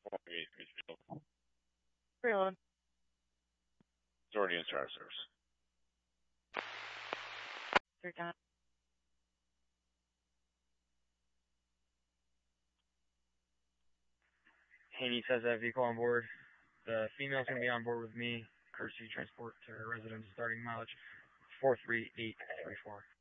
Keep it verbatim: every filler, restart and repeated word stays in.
Freeland. It's already in star service. You're done. Haney says that vehicle on board. The female's going to be on board with me. Courtesy transport to her residence, starting mileage four three eight three four.